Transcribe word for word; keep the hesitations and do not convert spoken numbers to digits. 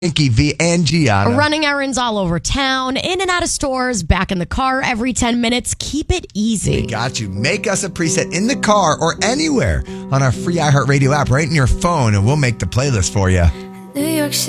Inky V and Gianna. Running errands all over town, in and out of stores, back in the car every ten minutes. Keep it easy. We got you. Make us a preset in the car or anywhere on our free iHeartRadio app right in your phone, and we'll make the playlist for you. New York City.